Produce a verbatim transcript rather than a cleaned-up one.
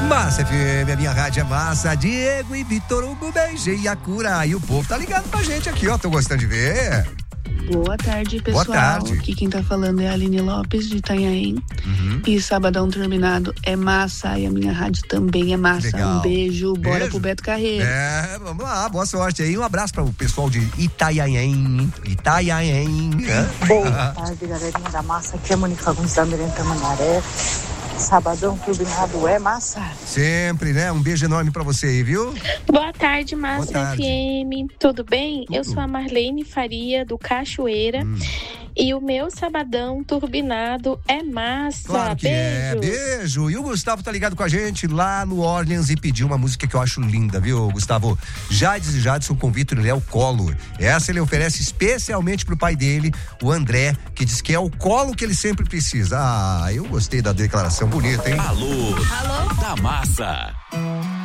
Massa F M, a minha rádio é massa. Diego e Vitor Hugo, beijei a cura. E o povo tá ligado pra gente aqui, ó. Tô gostando de ver. Boa tarde, pessoal. Boa tarde. Aqui quem tá falando é a Aline Lopes, de Itanhaém. Uhum. E Sabadão Terminado é massa e a minha rádio também é massa. Legal. Um beijo, bora beijo. pro Beto Carreiro. É, vamos lá, boa sorte aí. Um abraço para o pessoal de Itanhaém. Itanhaém. Boa tarde, galerinha da massa. Aqui é a Mônica Fagundes da Merenda Mandaré. Sabadão Turbinado é massa. Sempre, né? Um beijo enorme pra você aí, viu? Boa tarde, Massa Boa tarde. F M. Tudo bem? Tudo. Eu sou a Marlene Faria, do Cachoeira. Hum. E o meu Sabadão Turbinado é massa. Claro que beijo. é. Beijo. E o Gustavo tá ligado com a gente lá no Orleans e pediu uma música que eu acho linda, viu, Gustavo? Jades e Jadson com Vitor e Léo Collor. Essa ele oferece especialmente pro pai dele, o André, que diz que é o colo que ele sempre precisa. Ah, eu gostei da declaração bonita, hein? Alô, Alô? Da Massa.